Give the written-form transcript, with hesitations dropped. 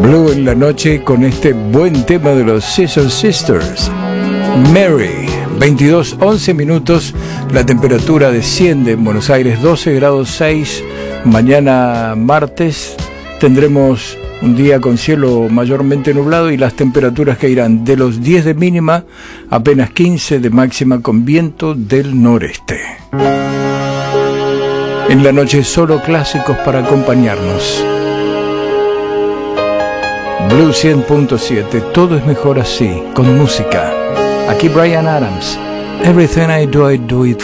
Blue en la noche con este buen tema de los Scissor Sisters, Mary. 22, 11 minutos, la temperatura desciende en Buenos Aires, 12 grados 6. Mañana martes tendremos un día con cielo mayormente nublado y las temperaturas que irán de los 10 de mínima, apenas 15 de máxima con viento del noreste. En la noche solo clásicos para acompañarnos. Blue 100.7, todo es mejor así, con música. Aquí Bryan Adams, Everything I do it